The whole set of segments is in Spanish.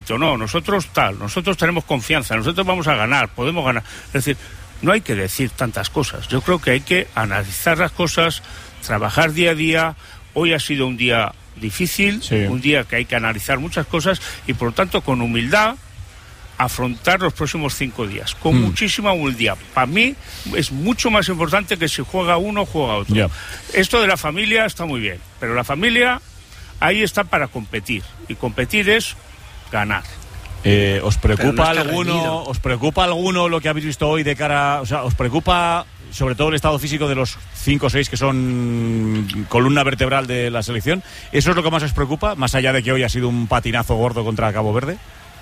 favorito, no, nosotros tenemos confianza, nosotros vamos a ganar, podemos ganar. Es decir, no hay que decir tantas cosas. Yo creo que hay que analizar las cosas, trabajar día a día. Hoy ha sido un día difícil, un día que hay que analizar muchas cosas y por lo tanto con humildad afrontar los próximos 5 días, con muchísima humildad. Para mí es mucho más importante que si juega uno o juega otro. Yeah. Esto de la familia está muy bien, pero la familia ahí está para competir, y competir es ganar. ¿Os preocupa alguno lo que habéis visto hoy de cara, o sea, os preocupa sobre todo el estado físico de los 5 o 6 que son columna vertebral de la selección? ¿Eso es lo que más os preocupa, más allá de que hoy ha sido un patinazo gordo contra Cabo Verde?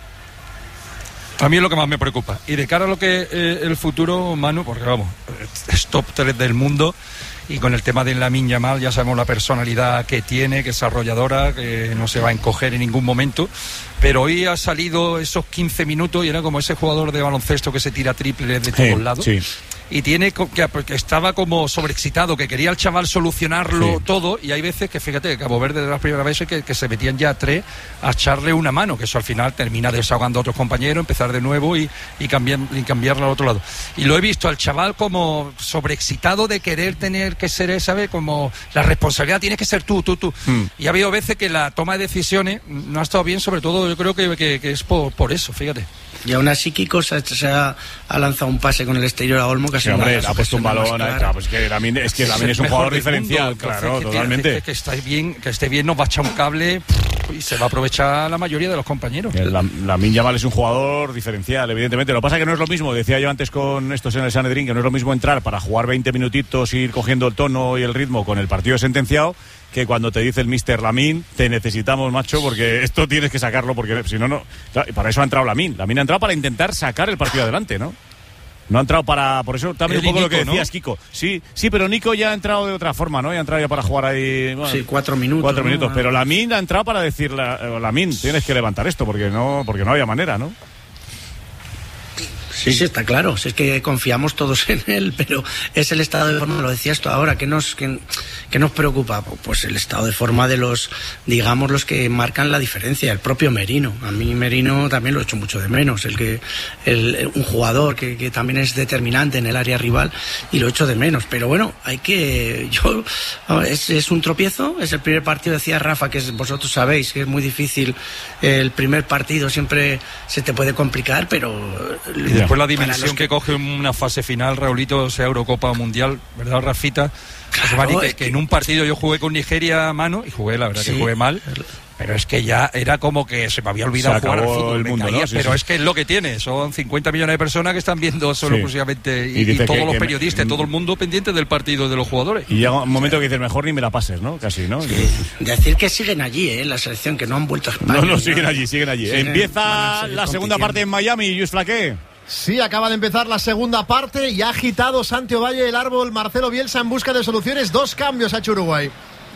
A mí es lo que más me preocupa. Y de cara a lo que el futuro, Manu, porque vamos, es top 3 del mundo, y con el tema de Lamine Yamal ya sabemos la personalidad que tiene, que es arrolladora, que no se va a encoger en ningún momento. Pero hoy ha salido esos 15 minutos y era como ese jugador de baloncesto que se tira triples de todos lados. Sí. Y tiene que estaba como sobreexcitado, que quería el chaval solucionarlo todo, y hay veces que, fíjate, que Cabo Verde de las primeras veces que se metían ya 3 a echarle una mano, que eso al final termina desahogando a otros compañeros, empezar de nuevo y cambiarlo al otro lado. Y lo he visto al chaval como sobreexcitado de querer tener que ser, ¿sabes? Como la responsabilidad tiene que ser tú. Y ha habido veces que la toma de decisiones no ha estado bien, sobre todo yo creo que es por eso, fíjate. Y aún así Kiko se ha lanzado un pase con el exterior a Olmo, que hombre, ha puesto un balón, claro, pues que Lamine es un jugador diferencial, claro, totalmente. Que esté bien, nos va a echar un cable y se va a aprovechar la mayoría de los compañeros. Lamine Yamal es un jugador diferencial, evidentemente. Lo que pasa es que no es lo mismo, decía yo antes con estos en el Sanedrín, que no es lo mismo entrar para jugar 20 minutitos, ir cogiendo el tono y el ritmo con el partido sentenciado, que cuando te dice el mister Lamine, te necesitamos, macho, porque esto tienes que sacarlo, porque si no, claro, para eso ha entrado Lamine ha entrado para intentar sacar el partido adelante, ¿no? No ha entrado por eso también un poco Nico, lo que decías, ¿no? Kiko. Sí, pero Nico ya ha entrado de otra forma, ¿no? Ya ha entrado ya para jugar ahí. Bueno, sí, 4 minutos. 4 minutos, pero Lamine ha entrado para decirle, Lamine, tienes que levantar esto, porque no había manera, ¿no? Sí, está claro, si es que confiamos todos en él, pero es el estado de forma, lo decías tú ahora, ¿qué nos preocupa? Pues el estado de forma de los que marcan la diferencia, el propio Merino. A mí Merino también lo echo mucho de menos, un jugador que también es determinante en el área rival, y lo echo de menos, pero bueno, es un tropiezo, es el primer partido, decía Rafa, que vosotros sabéis que es muy difícil, el primer partido siempre se te puede complicar, pero... Después la dimensión que coge una fase final, Raulito, sea Eurocopa o Mundial, ¿verdad, Rafita? Claro, que en un partido yo jugué con Nigeria a mano, y jugué, la verdad que jugué mal, pero es que ya era como que se me había olvidado jugar al fútbol, el mundo, caía, ¿no? Pero es que es lo que tiene, son 50 millones de personas que están viendo solo exclusivamente, y todos los periodistas, todo el mundo pendiente del partido de los jugadores. Y llega un momento que dices, mejor ni me la pases, ¿no? Casi, ¿no? Sí. Decir que siguen allí, la selección, que no han vuelto a España. No, siguen allí. Empieza la segunda parte en Miami, Lluís Flaqué. Sí, acaba de empezar la segunda parte y ha agitado Santi Ovalle el árbol Marcelo Bielsa en busca de soluciones. 2 cambios ha hecho Uruguay.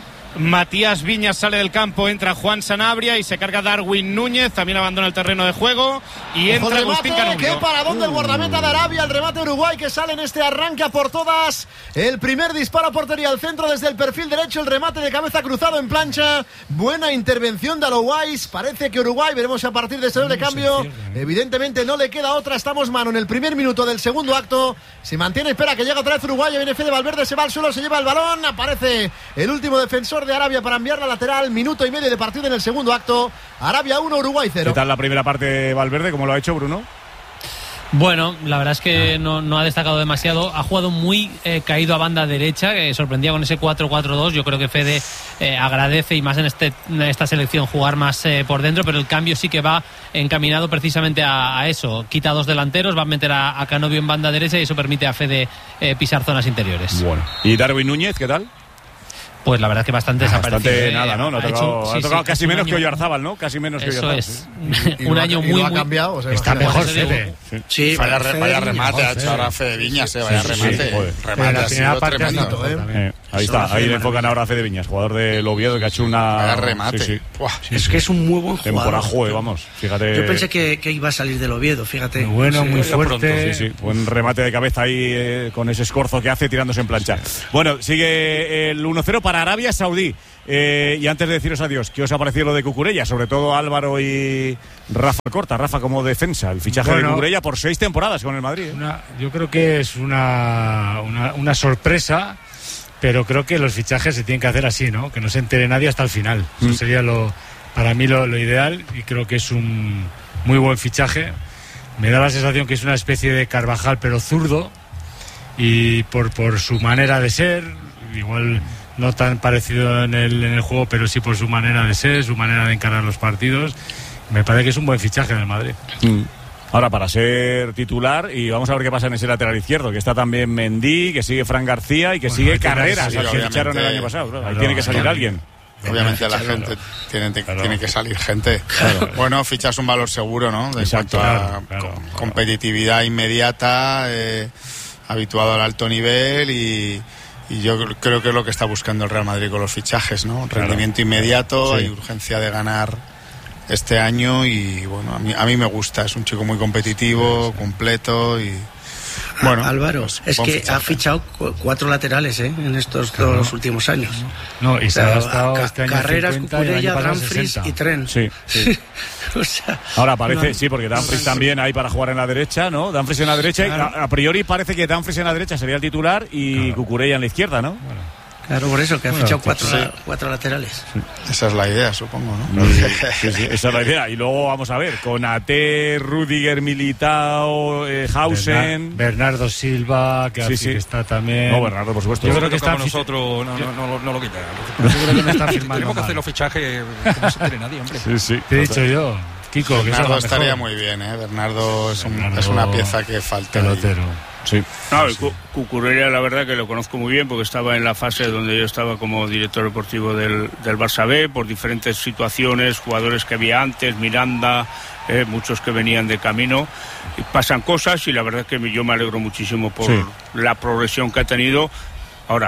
Matías Viñas sale del campo, entra Juan Sanabria y se carga Darwin Núñez, también abandona el terreno de juego y entra Agustín Canovio. ¡Qué paradón del guardameta de Arabia! El remate Uruguay que sale en este arranque a por todas. El primer disparo a portería al centro desde el perfil derecho, el remate de cabeza cruzado en plancha. Buena intervención de Alouais. Parece que Uruguay, veremos a partir de ese doble cambio. Evidentemente no le queda otra, estamos mano en el primer minuto del segundo acto. Se mantiene, espera que llega otra vez Uruguay, viene Fede Valverde, se va al suelo, se lleva el balón, aparece el último defensor de Arabia para enviar la lateral. Minuto y medio de partido en el segundo acto. Arabia 1, Uruguay 0. ¿Qué tal la primera parte de Valverde? ¿Cómo lo ha hecho, Bruno? Bueno, la verdad es que no ha destacado demasiado. Ha jugado muy caído a banda derecha, que sorprendía con ese 4-4-2. Yo creo que Fede agradece, y más en esta selección, jugar más por dentro, pero el cambio sí que va encaminado precisamente a eso. Quita 2 delanteros, va a meter a Canovio en banda derecha, y eso permite a Fede pisar zonas interiores. Bueno. ¿Y Darwin Núñez, qué tal? Pues la verdad es que bastante desaparecido. Nada, ¿no? Ha tocado casi menos que Oyarzábal, ¿no? Casi menos que Oyarzábal. Eso es. Un año muy ha cambiado. O sea, está mejor Fede. Sí, vaya remate ha hecho ahora Fede Viñas, vaya remate. Remate ha sido tremendo. Ahí está, ahí le enfocan ahora a Fede Viñas, jugador del Oviedo, que ha hecho una... remate. Sí. Es que es un muy buen jugador. Temporada juego, vamos, fíjate. Yo pensé que iba a salir del Oviedo, fíjate. Muy bueno, muy fuerte. Sí, buen remate de cabeza ahí con ese escorzo que hace tirándose en plancha. Bueno, sigue el 1-0 para Arabia Saudí. Y antes de deciros adiós, ¿qué os ha parecido lo de Cucurella? Sobre todo Álvaro y Rafa Corta. Rafa como defensa, el fichaje de Cucurella por 6 temporadas con el Madrid. Yo creo que es una sorpresa, pero creo que los fichajes se tienen que hacer así, ¿no? Que no se entere nadie hasta el final. Eso sería para mí lo ideal, y creo que es un muy buen fichaje. Me da la sensación que es una especie de Carvajal, pero zurdo, y por su manera de ser, igual no tan parecido en el juego, pero sí por su manera de ser, su manera de encarar los partidos. Me parece que es un buen fichaje del Madrid. Ahora, para ser titular, y vamos a ver qué pasa en ese lateral izquierdo, que está también Mendy, que sigue Fran García y que sigue Carreras, al que ficharon el año pasado. Claro, ahí tiene que salir alguien. Obviamente la gente tiene que salir gente. Claro. Bueno, fichas un valor seguro, ¿no? De Exacto, cuanto a competitividad inmediata, habituado al alto nivel, y yo creo que es lo que está buscando el Real Madrid con los fichajes, ¿no? Rendimiento inmediato, hay urgencia de ganar este año, y bueno, a mí me gusta, es un chico muy competitivo, completo, y bueno, Álvaro, pues, es que fichaje. ha fichado 4 laterales en estos 2 últimos años. No, y se ha gastado este año Carreras, 50 y el Cucurella, año pasado Dumfries 60. y Tren. Sí. O sea, Ahora parece, sí, porque Dumfries también hay para jugar en la derecha, ¿no? Dumfries en la derecha, y a priori parece que Dumfries en la derecha sería el titular y Cucurella en la izquierda, ¿no? Claro, por eso, que ha fichado 4 laterales. Esa es la idea, supongo, ¿no? Sí, esa es la idea. Y luego vamos a ver, con Ate, Rüdiger, Militao, Hausen... Bernardo Silva, que está también... No, Bernardo, por supuesto. Yo creo que está nosotros, no lo quita. Yo creo que no está firmando. Tenemos que hacer los fichajes que no se entere nadie, hombre. Sí. Te he dicho yo, Kiko, que Bernardo estaría muy bien, ¿eh? Bernardo es una pieza que falta. Pelotero. Sí. No, Cucurella, la verdad que lo conozco muy bien, porque estaba en la fase donde yo estaba como director deportivo del Barça B, por diferentes situaciones, jugadores que había antes, Miranda, muchos que venían de camino, y pasan cosas, y la verdad que yo me alegro muchísimo por la progresión que ha tenido. Ahora,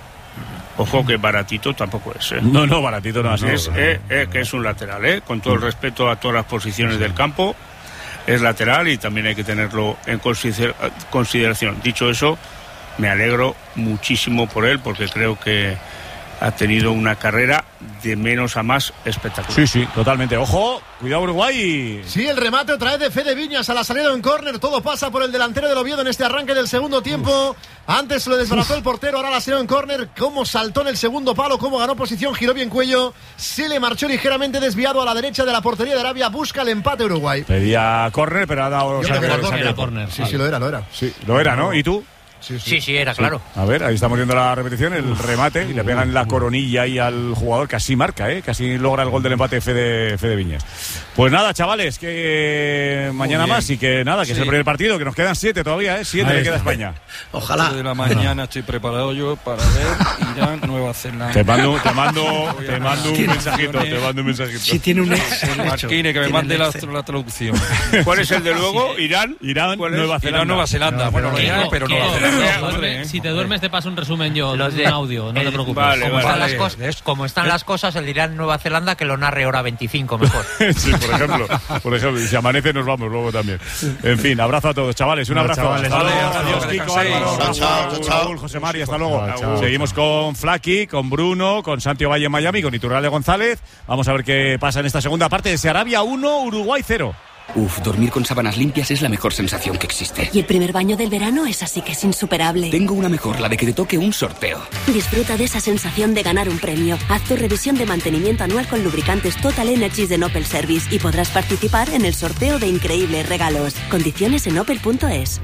ojo que baratito tampoco es, ¿eh? No, baratito no ha sido. Que es un lateral, con todo el respeto a todas las posiciones del campo. Es lateral y también hay que tenerlo en consideración. Dicho eso, me alegro muchísimo por él, porque creo que ha tenido una carrera de menos a más espectacular. Sí, totalmente. Ojo, cuidado Uruguay. Sí, el remate otra vez de Fede Viñas a la salida en córner. Todo pasa por el delantero del Oviedo en este arranque del segundo tiempo. Antes lo desbarató el portero, ahora la salida en córner. Cómo saltó en el segundo palo, cómo ganó posición, giró bien cuello. Se le marchó ligeramente desviado a la derecha de la portería de Arabia. Busca el empate Uruguay. Pedía córner, pero ha dado... Era córner. Sí, lo era. Sí, lo era, ¿no? ¿Y tú? Sí, era claro. A ver, ahí estamos viendo la repetición, el remate, y le pegan la coronilla ahí al jugador, casi marca, casi logra el gol del empate Fede Viñas. Pues nada, chavales, que mañana más, y que nada, que es el primer partido, que nos quedan 7 todavía, 7 le queda a España. Ojalá. De la mañana estoy preparado yo para ver Irán, Nueva Zelanda. Te mando un mensajito. Si tiene un ex. Marquine, que me mande la traducción. ¿Cuál es el de luego? Irán, Nueva Zelanda. Irán, Nueva Zelanda. Bueno, lo dirán, pero Nueva Zelanda. Si te duermes te paso un resumen yo, un audio, no te preocupes. Como están las cosas, el dirán Nueva Zelanda que lo narre hora 25 mejor. Sí, por ejemplo, y si amanece nos vamos luego también. En fin, abrazo a todos, chavales, un abrazo. Chavales, adiós, Kiko, Álvaro, chao. Raúl, José Mari, hasta luego. Chao. Seguimos con Flaky, con Bruno, con Santiago Valle en Miami, con Iturralde González. Vamos a ver qué pasa en esta segunda parte de Arabia 1, Uruguay 0. Dormir con sábanas limpias es la mejor sensación que existe. Y el primer baño del verano es así que es insuperable. Tengo una mejor, la de que te toque un sorteo. Disfruta de esa sensación de ganar un premio. Haz tu revisión de mantenimiento anual con lubricantes Total Energies de Opel Service y podrás participar en el sorteo de increíbles regalos. Condiciones en opel.es.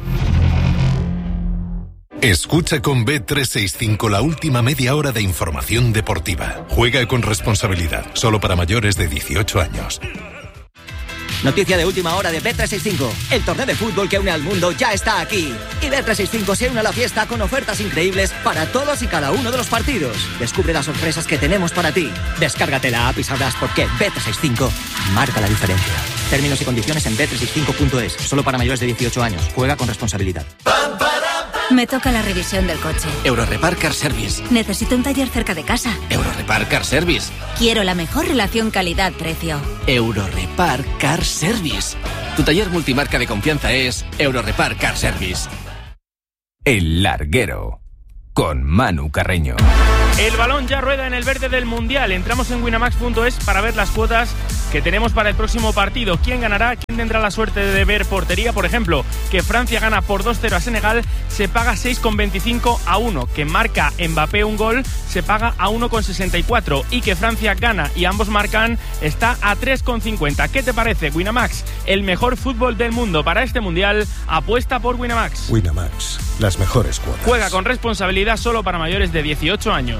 Escucha con Bet365 la última media hora de información deportiva. Juega con responsabilidad, solo para mayores de 18 años. Noticia de última hora de Bet365. El torneo de fútbol que une al mundo ya está aquí. Y Bet365 se une a la fiesta con ofertas increíbles para todos y cada uno de los partidos. Descubre las sorpresas que tenemos para ti. Descárgate la app y sabrás por qué Bet365 marca la diferencia. Términos y condiciones en bet365.es. Solo para mayores de 18 años. Juega con responsabilidad. Pam, para, pam. Me toca la revisión del coche. Eurorepar Car Service. Necesito un taller cerca de casa. Eurorepar Car Service. Quiero la mejor relación calidad-precio. Eurorepar Car Service. Tu taller multimarca de confianza es Eurorepar Car Service. El Larguero, con Manu Carreño. El balón ya rueda en el verde del Mundial. Entramos en winamax.es para ver las cuotas que tenemos para el próximo partido. ¿Quién ganará? ¿Quién tendrá la suerte de ver portería? Por ejemplo, que Francia gana por 2-0 a Senegal, se paga 6,25 a 1. Que marca Mbappé un gol, se paga a 1,64. Y que Francia gana y ambos marcan, está a 3,50. ¿Qué te parece? Winamax, el mejor fútbol del mundo para este Mundial. Apuesta por Winamax. Winamax, las mejores cuotas. Juega con responsabilidad, solo para mayores de 18 años.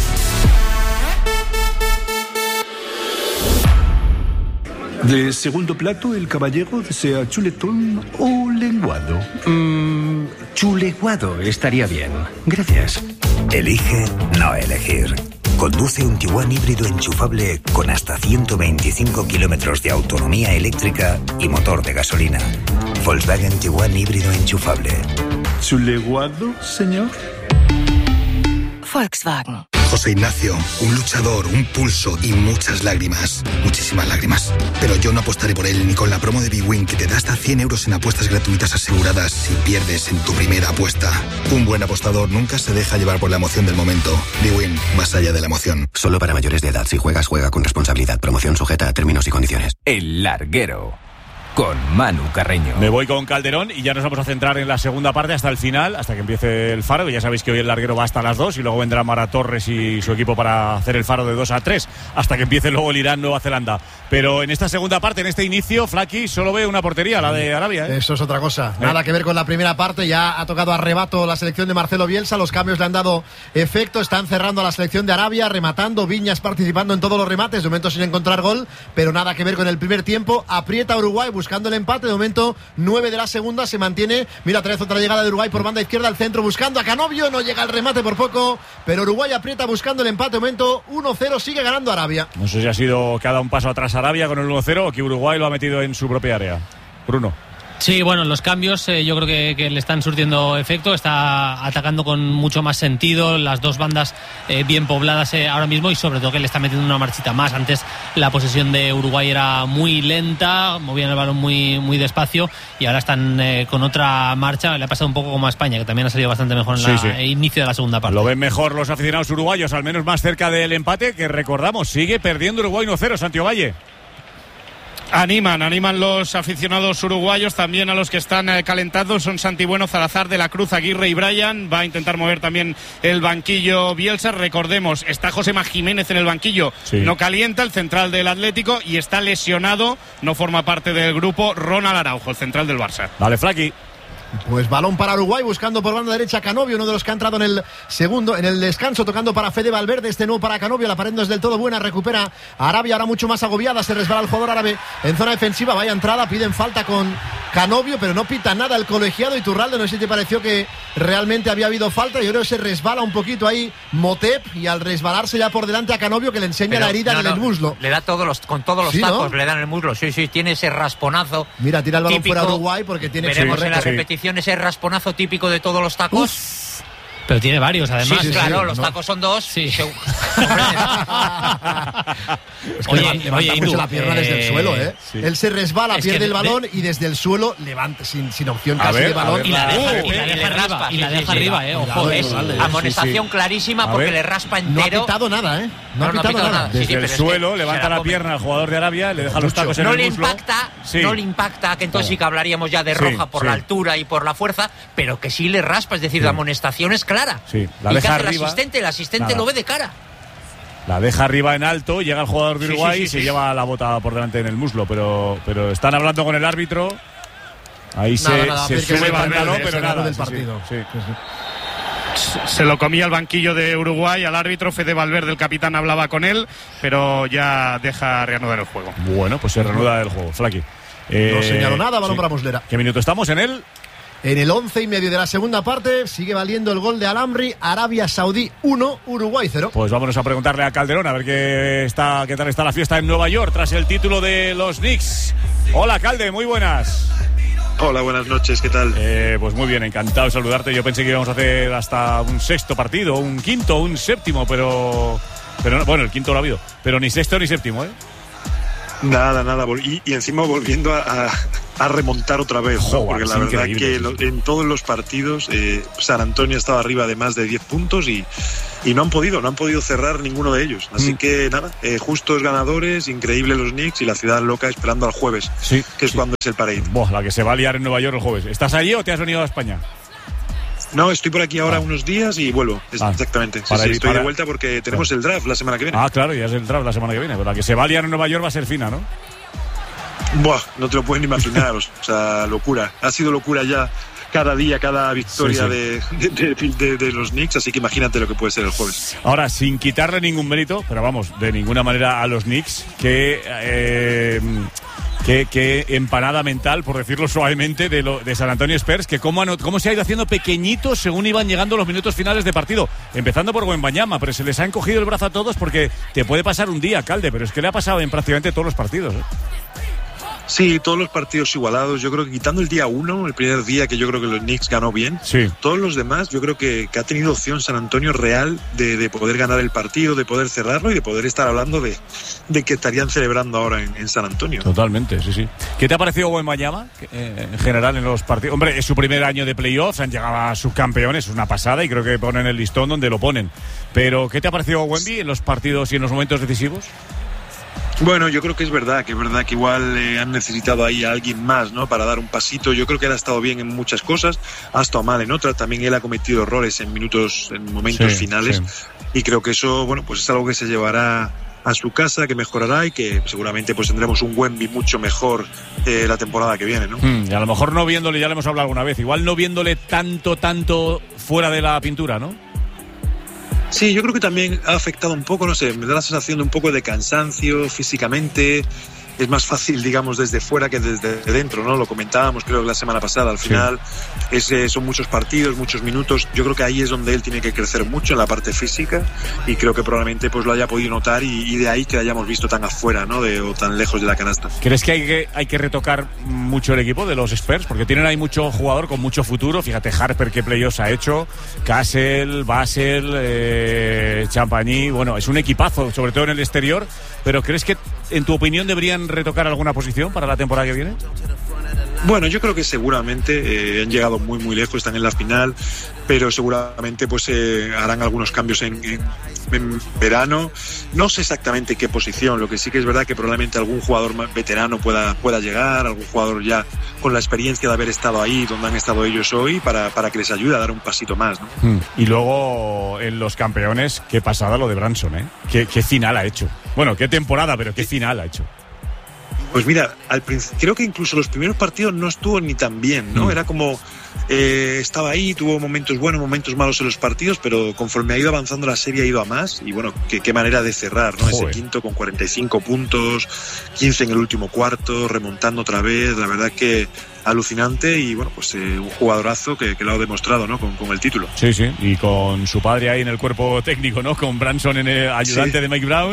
De segundo plato, el caballero desea chuletón o lenguado. Chuleguado estaría bien. Gracias. Elige no elegir. Conduce un Tiguan híbrido enchufable con hasta 125 kilómetros de autonomía eléctrica y motor de gasolina. Volkswagen Tiguan híbrido enchufable. ¿Chuleguado, señor? Volkswagen. José Ignacio, un luchador, un pulso y muchas lágrimas. Muchísimas lágrimas. Pero yo no apostaré por él ni con la promo de bwin, que te da hasta 100 euros en apuestas gratuitas aseguradas si pierdes en tu primera apuesta. Un buen apostador nunca se deja llevar por la emoción del momento. bwin, más allá de la emoción. Solo para mayores de edad. Si juegas, juega con responsabilidad. Promoción sujeta a términos y condiciones. El Larguero, con Manu Carreño. Me voy con Calderón y ya nos vamos a centrar en la segunda parte hasta el final, hasta que empiece el Faro, que ya sabéis que hoy el Larguero va hasta las 2 y luego vendrá Mara Torres y su equipo para hacer el Faro de 2 a 3, hasta que empiece luego el Irán-Nueva Zelanda. Pero en esta segunda parte, en este inicio, Flaky solo ve una portería, la de Arabia, ¿eh? Eso es otra cosa, nada que ver con la primera parte. Ya ha tocado arrebato la selección de Marcelo Bielsa, los cambios le han dado efecto, están cerrando a la selección de Arabia, rematando, Viñas participando en todos los remates, de momento sin encontrar gol, pero nada que ver con el primer tiempo. Aprieta Uruguay buscando el empate, de momento 9 de la segunda, se mantiene. Mira, otra vez otra llegada de Uruguay por banda izquierda al centro, buscando a Canovio, no llega el remate por poco, pero Uruguay aprieta buscando el empate. De momento 1-0, sigue ganando Arabia. No sé si ha sido que ha dado un paso atrás Arabia con el 1-0 o que Uruguay lo ha metido en su propia área. Bruno. Sí, bueno, los cambios yo creo que le están surtiendo efecto, está atacando con mucho más sentido, las dos bandas bien pobladas ahora mismo, y sobre todo que le está metiendo una marchita más. Antes la posesión de Uruguay era muy lenta, movían el balón muy despacio, y ahora están con otra marcha. Le ha pasado un poco como a España, que también ha salido bastante mejor en el inicio de la segunda parte. Lo ven mejor los aficionados uruguayos, al menos más cerca del empate, que recordamos, sigue perdiendo Uruguay 1-0, Santiago Valle. Animan los aficionados uruguayos, también a los que están calentando. Son Santi Bueno, Salazar, De la Cruz, Aguirre y Bryan. Va a intentar mover también el banquillo Bielsa. Recordemos, está Josema Jiménez en el banquillo, no calienta, el central del Atlético, y está lesionado, no forma parte del grupo, Ronald Araujo, el central del Barça. Vale, Flaky. Pues balón para Uruguay, buscando por banda derecha Canovio, uno de los que ha entrado en el segundo, en el descanso, tocando para Fede Valverde, este nuevo para Canovio, la pared no es del todo buena, recupera Arabia, ahora mucho más agobiada, se resbala el jugador árabe en zona defensiva, vaya entrada, piden falta con Canovio, pero no pita nada el colegiado. Iturralde, no sé si te pareció que realmente había habido falta, yo creo que se resbala un poquito ahí Motep, y al resbalarse ya por delante a Canovio, que le enseña la herida en el muslo. Le da con todos los tacos, ¿no? Le dan el muslo, sí, tiene ese rasponazo. Mira, tira el balón típico, fuera a Uruguay porque tiene que veremos en la repetición ese rasponazo típico de todos los tacos. Pero tiene varios, además. Sí, claro, los tacos son dos. Sí. Levanta mucho la pierna desde el suelo, ¿eh? Sí. Él se resbala, pierde el balón y desde el suelo levanta sin opción casi de balón. Y la deja arriba, ojo. Es amonestación clarísima porque le raspa entero. No ha pitado nada, ¿eh? No ha pitado nada. Desde el suelo levanta la pierna al jugador de Arabia, le deja los tacos en el muslo. No le impacta, que entonces sí que hablaríamos ya de roja por la altura y por la fuerza, pero que sí le raspa, es decir, la amonestación es clara. Sí, la ¿Y deja qué hace arriba? El asistente lo ve de cara. La deja arriba en alto, llega el jugador de Uruguay y se lleva la bota por delante en el muslo, pero están hablando con el árbitro. Ahí se sube el pantalón, pero nada del partido. Se lo comía el banquillo de Uruguay al árbitro. Fede Valverde, el capitán, hablaba con él, pero ya deja reanudar el juego. Bueno, pues se reanuda el juego, Flaky. No señaló nada, balón para Muslera. ¿Qué minuto estamos en él? En el 11 y medio de la segunda parte, sigue valiendo el gol de Al-Amri. Arabia Saudí 1, Uruguay 0. Pues vámonos a preguntarle a Calderón a ver qué tal está la fiesta en Nueva York tras el título de los Knicks. Hola, Calde, muy buenas. Hola, buenas noches, ¿qué tal? Pues muy bien, encantado de saludarte. Yo pensé que íbamos a hacer hasta un sexto partido, un quinto, un séptimo, pero no, bueno, el quinto lo ha habido, pero ni sexto ni séptimo, ¿eh? Nada. Y encima volviendo a remontar otra vez, ¿no? Porque la verdad que en todos los partidos San Antonio estaba arriba de más de 10 puntos y no han podido cerrar ninguno de ellos. Así que nada, justos ganadores, increíble los Knicks y la ciudad loca esperando al jueves, que es cuando es el parade. La que se va a liar en Nueva York el jueves. ¿Estás allí o te has venido a España? No, estoy por aquí ahora unos días y vuelvo. Exactamente. Estoy de vuelta porque tenemos el draft la semana que viene. Claro, ya es el draft la semana que viene. Pero la que se va a liar en Nueva York va a ser fina, ¿no? No te lo pueden imaginar. O sea, locura. Ha sido locura ya cada día, cada victoria de los Knicks. Así que imagínate lo que puede ser el jueves. Ahora, sin quitarle ningún mérito, pero vamos, de ninguna manera a los Knicks, que empanada mental, por decirlo suavemente, de San Antonio Spurs, que cómo se ha ido haciendo pequeñitos según iban llegando los minutos finales de partido, empezando por Wembanyama, pero se les ha encogido el brazo a todos porque te puede pasar un día, Calde, pero es que le ha pasado en prácticamente todos los partidos, ¿eh? Sí, todos los partidos igualados. Yo creo que quitando el día 1, el primer día que yo creo que los Knicks ganó bien, todos los demás yo creo que ha tenido opción San Antonio real de poder ganar el partido, de poder cerrarlo y de poder estar hablando de que estarían celebrando ahora en San Antonio. Totalmente, sí. ¿Qué te ha parecido Wembanyama en general en los partidos? Hombre, es su primer año de playoffs, han llegado a subcampeones, es una pasada y creo que ponen el listón donde lo ponen. Pero ¿qué te ha parecido Wemby en los partidos y en los momentos decisivos? Bueno, yo creo que es verdad que igual han necesitado ahí a alguien más, ¿no? Para dar un pasito. Yo creo que él ha estado bien en muchas cosas, ha estado mal en otras. También él ha cometido errores en momentos finales. Y creo que eso, bueno, pues es algo que se llevará a su casa, que mejorará y que seguramente pues tendremos un Wemby mucho mejor la temporada que viene, ¿no? Y a lo mejor no viéndole, ya lo hemos hablado alguna vez, igual no viéndole tanto fuera de la pintura, ¿no? Sí, yo creo que también ha afectado un poco, no sé, me da la sensación de un poco de cansancio físicamente. Es más fácil, digamos, desde fuera que desde dentro, ¿no? Lo comentábamos, creo que la semana pasada. Al final son muchos partidos, muchos minutos. Yo creo que ahí es donde él tiene que crecer mucho en la parte física y creo que probablemente pues lo haya podido notar y de ahí que lo hayamos visto tan afuera, ¿no? O tan lejos de la canasta. ¿Crees que hay que retocar mucho el equipo de los Spurs? Porque tienen ahí mucho jugador con mucho futuro. Fíjate, Harper, qué playoffs ha hecho. Cassell, Basel, Champagny. Bueno, es un equipazo, sobre todo en el exterior. Pero ¿crees que, en tu opinión, deberían retocar alguna posición para la temporada que viene? Bueno, yo creo que seguramente han llegado muy muy lejos, están en la final, pero seguramente pues harán algunos cambios en verano. No sé exactamente qué posición, lo que sí que es verdad que probablemente algún jugador más veterano pueda llegar, algún jugador ya con la experiencia de haber estado ahí donde han estado ellos hoy para que les ayude a dar un pasito más, ¿no? Y luego en los campeones, qué pasada lo de Branson, ¿eh? Qué final ha hecho. Bueno, qué temporada, pero qué final ha hecho. Pues mira, creo que incluso los primeros partidos no estuvo ni tan bien, ¿no? Era como estaba ahí, tuvo momentos buenos, momentos malos en los partidos, pero conforme ha ido avanzando la serie ha ido a más y bueno, qué manera de cerrar, ¿no? Ese quinto con 45 puntos, 15 en el último cuarto, remontando otra vez, la verdad que alucinante y bueno, pues un jugadorazo que lo ha demostrado, ¿no? Con el título. Sí, y con su padre ahí en el cuerpo técnico, ¿no? Con Branson en el ayudante de Mike Brown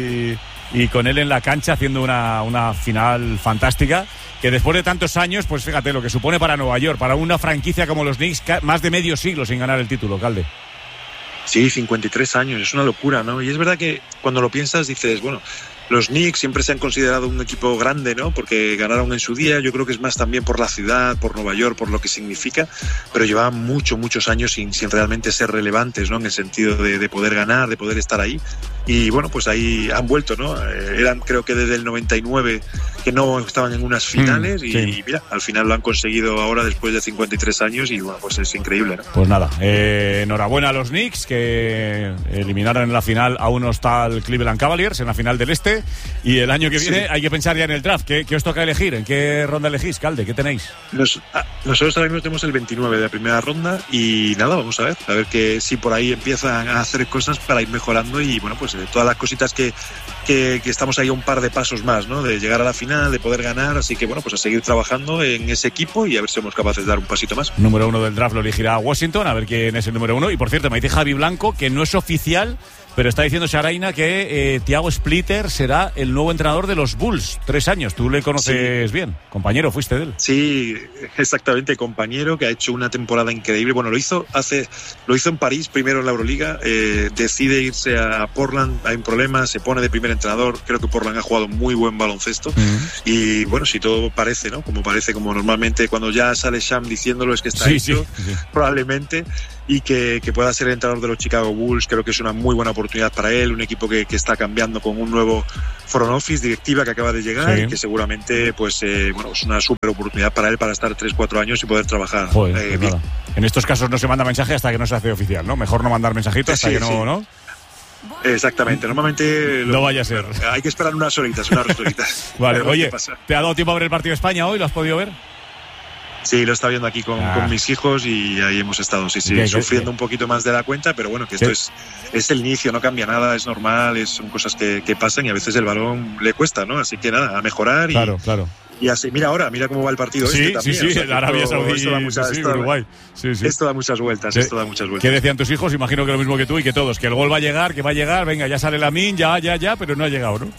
y con él en la cancha haciendo una final fantástica, que después de tantos años, pues fíjate lo que supone para Nueva York, para una franquicia como los Knicks, más de medio siglo sin ganar el título, Calde. Sí, 53 años, es una locura, ¿no? Y es verdad que cuando lo piensas dices, bueno, los Knicks siempre se han considerado un equipo grande, ¿no? Porque ganaron en su día, yo creo que es más también por la ciudad, por Nueva York, por lo que significa, pero llevaban muchos años sin realmente ser relevantes, ¿no? En el sentido de poder ganar, de poder estar ahí. Y bueno, pues ahí han vuelto, ¿no? Eran creo que desde el 99 que no estaban en unas finales y mira, al final lo han conseguido ahora después de 53 años y bueno, pues es increíble, ¿no? Pues nada, enhorabuena a los Knicks que eliminaron en la final a unos tal Cleveland Cavaliers en la final del Este y el año que viene hay que pensar ya en el draft. ¿Qué os toca elegir? ¿En qué ronda elegís, Calde? ¿Qué tenéis? Nosotros ahora mismo tenemos el 29 de la primera ronda y nada, vamos a ver que si por ahí empiezan a hacer cosas para ir mejorando y bueno, pues todas las cositas que estamos ahí a un par de pasos más, ¿no? De llegar a la final, de poder ganar, así que bueno, pues a seguir trabajando en ese equipo y a ver si somos capaces de dar un pasito más. Número 1 del draft lo elegirá Washington, a ver quién es el número 1. Y por cierto, me dice Javi Blanco que no es oficial, pero está diciendo Sharaina que Thiago Splitter será el nuevo entrenador de los Bulls. 3 años, tú le conoces bien, compañero, fuiste de él. Sí, exactamente, compañero, que ha hecho una temporada increíble. Bueno, lo hizo en París, primero en la Euroliga, decide irse a Portland, hay un problema, se pone de primer entrenador. Creo que Portland ha jugado muy buen baloncesto. Y bueno, si todo parece, ¿no? Como normalmente cuando ya sale Sham diciéndolo es que está hecho, probablemente, y que pueda ser el entrenador de los Chicago Bulls. Creo que es una muy buena oportunidad para él, un equipo que está cambiando con un nuevo front office, directiva que acaba de llegar, y que seguramente pues es una súper oportunidad para él para estar 3-4 años y poder trabajar bien. En estos casos no se manda mensaje hasta que no se hace oficial, ¿no? Mejor no mandar mensajitos hasta que ¿no? Exactamente, normalmente no vaya a ser. Hay que esperar unas horitas. Vale, oye, ¿te ha dado tiempo a ver el partido de España hoy? ¿Lo has podido ver? Sí, lo está viendo aquí con mis hijos y ahí hemos estado, sufriendo un poquito más de la cuenta, pero bueno, que esto es el inicio, no cambia nada, es normal, son cosas que pasan y a veces el balón le cuesta, ¿no? Así que nada, a mejorar y... Claro. Y así, mira cómo va el partido también. El Arabia Saudí, Uruguay. Esto da muchas vueltas, ¿Qué decían tus hijos? Imagino que lo mismo que tú y que todos, que el gol va a llegar, venga, ya sale Lamine, ya, pero no ha llegado, ¿no?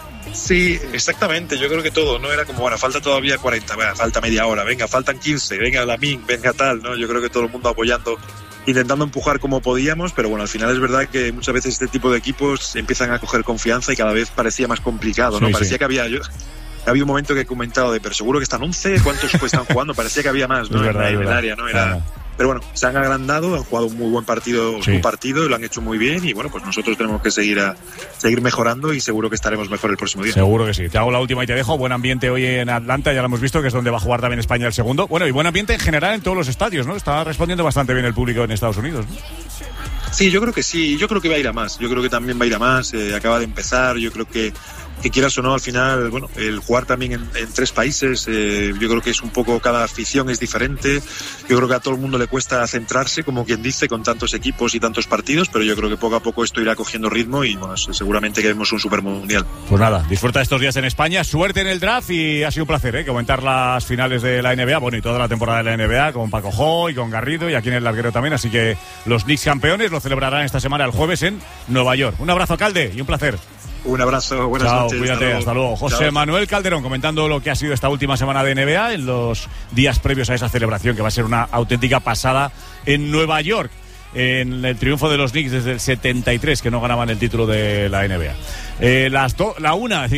Sí, exactamente, yo creo que todo, ¿no? Era como, bueno, falta todavía 40, falta media hora, venga, faltan 15, venga Lamine, venga tal, ¿no? Yo creo que todo el mundo apoyando, intentando empujar como podíamos, pero bueno, al final es verdad que muchas veces este tipo de equipos empiezan a coger confianza y cada vez parecía más complicado, ¿no? Parecía que había un momento que he comentado pero seguro que están 11, ¿cuántos están jugando? Parecía que había más, ¿no? En el área, ¿no? Pero bueno, se han agrandado, han jugado un muy buen partido, su partido, y lo han hecho muy bien, y bueno, pues nosotros tenemos que seguir mejorando y seguro que estaremos mejor el próximo día. Seguro que sí. Te hago la última y te dejo. Buen ambiente hoy en Atlanta, ya lo hemos visto, que es donde va a jugar también España el segundo. Bueno, y buen ambiente en general en todos los estadios, ¿no? Está respondiendo bastante bien el público en Estados Unidos, ¿no? Sí, yo creo que sí, yo creo que va a ir a más, yo creo que también va a ir a más, acaba de empezar, yo creo que quieras o no, al final, bueno, el jugar también en 3 países, yo creo que es un poco, cada afición es diferente, yo creo que a todo el mundo le cuesta centrarse, como quien dice, con tantos equipos y tantos partidos, pero yo creo que poco a poco esto irá cogiendo ritmo y bueno, seguramente que vemos un super mundial. Pues nada, disfruta estos días en España, suerte en el draft y ha sido un placer, comentar las finales de la NBA, bueno, y toda la temporada de la NBA con Paco Jo y con Garrido y aquí en el larguero también, así que los Knicks campeones lo celebrarán esta semana el jueves en Nueva York. Un abrazo, Calde, y un placer. Un abrazo, buenas noches. Cuídate, hasta luego. José Manuel Calderón comentando lo que ha sido esta última semana de NBA en los días previos a esa celebración que va a ser una auténtica pasada en Nueva York, en el triunfo de los Knicks desde el 73 que no ganaban el título de la NBA. La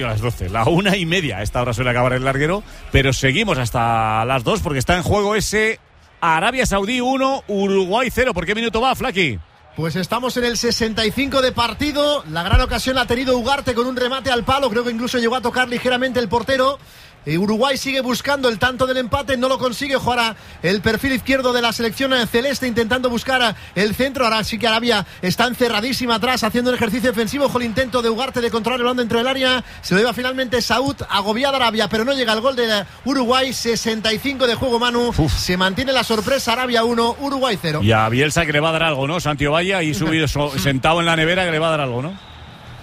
1:30, a esta hora suele acabar el larguero, pero seguimos hasta las 2 porque está en juego ese Arabia Saudí 1, Uruguay 0. ¿Por qué minuto va, Flaki? Pues estamos en el 65 de partido. La gran ocasión la ha tenido Ugarte con un remate al palo. Creo que incluso llegó a tocar ligeramente el portero. Uruguay sigue buscando el tanto del empate, no lo consigue. Ahora el perfil izquierdo de la selección celeste intentando buscar el centro. Ahora sí que Arabia está encerradísima atrás haciendo un ejercicio defensivo. Ojo el intento de Ugarte de controlar el balón dentro del área. Se lo lleva finalmente Saúd, agobiada Arabia, pero no llega el gol de Uruguay. 65 de juego, Manu. Se mantiene la sorpresa, Arabia 1, Uruguay 0. Y a Bielsa que le va a dar algo, ¿no? Santi Ovalla ahí subido, sentado en la nevera, que le va a dar algo, ¿no?